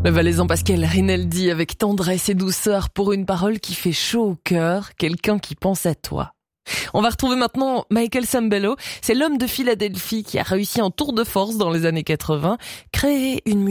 Le Valaisan Pascal Rinaldi avec tendresse et douceur pour une parole qui fait chaud au cœur, quelqu'un qui pense à toi. On va retrouver maintenant Michael Sembello. C'est l'homme de Philadelphie qui a réussi en tour de force dans les années 80, créer une musique